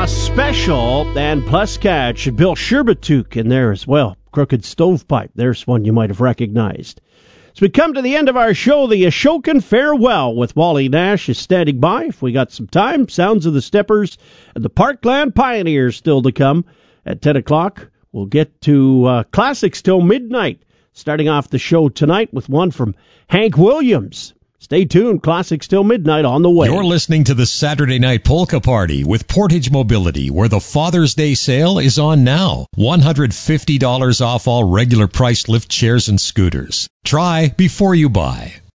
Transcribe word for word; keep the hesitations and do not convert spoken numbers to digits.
Special and Plus Catch. Bill Sherbatuk in there as well. Crooked Stovepipe. There's one you might have recognized. As we come to the end of our show, the Ashokan Farewell with Wally Nash is standing by. If we got some time, Sounds of the Steppers and the Parkland Pioneers still to come at ten o'clock. We'll get to uh, classics till midnight, starting off the show tonight with one from Hank Williams. Stay tuned. Classics till midnight on the way. You're listening to the Saturday Night Polka Party with Portage Mobility, where the Father's Day sale is on now. one hundred fifty dollars off all regular priced lift chairs and scooters. Try before you buy.